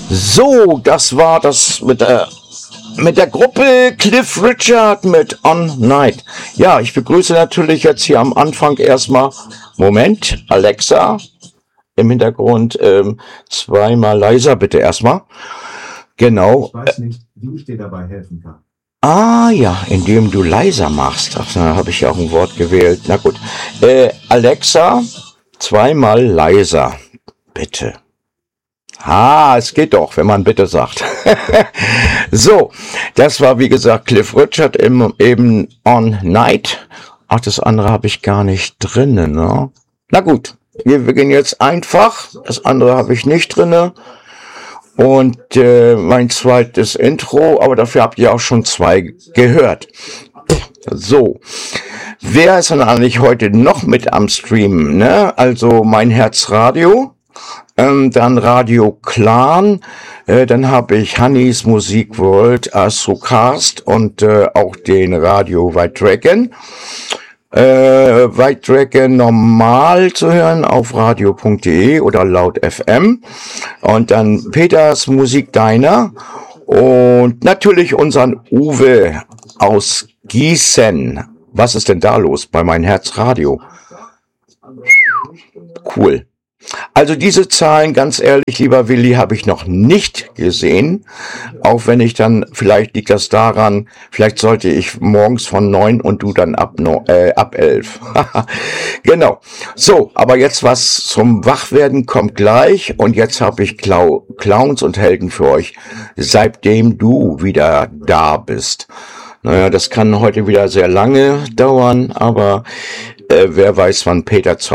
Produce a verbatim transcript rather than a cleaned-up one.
So, das war das mit der, mit der Gruppe Cliff Richard mit On Night. Ja, ich begrüße natürlich jetzt hier am Anfang erstmal, Moment, Alexa, im Hintergrund ähm, zweimal leiser bitte erstmal. Genau. Ich weiß nicht, wie ich dir dabei helfen kann. Ah ja, indem du leiser machst. Ach, da habe ich ja auch ein Wort gewählt. Na gut. Äh, Alexa, zweimal leiser, bitte. Ah, es geht doch, wenn man bitte sagt. So, das war wie gesagt Cliff Richard im, eben On Night. Ach, das andere habe ich gar nicht drinnen, ne? Na gut, wir beginnen jetzt einfach. Das andere habe ich nicht drinne. Und äh, mein zweites Intro, aber dafür habt ihr auch schon zwei gehört. So, wer ist denn eigentlich heute noch mit am Stream? Ne? Also mein Herzradio, ähm, dann Radio Clan, äh, dann habe ich Hannis Musik World, Astrocast und äh, auch den Radio White Dragon. Äh, White Dragon normal zu hören auf radio punkt de oder laut F M und dann Peters Musik Deiner und natürlich unseren Uwe aus Gießen. Was ist denn da los bei meinem Herzradio? Cool. Also diese Zahlen, ganz ehrlich, lieber Willi, habe ich noch nicht gesehen. Auch wenn ich dann, vielleicht liegt das daran, vielleicht sollte ich morgens von neun und du dann ab, no, äh, ab elf. Genau. So, aber jetzt was zum Wachwerden kommt gleich. Und jetzt habe ich Clou- Clowns und Helden für euch, seitdem du wieder da bist. Naja, das kann heute wieder sehr lange dauern, aber äh, wer weiß, wann Peter zu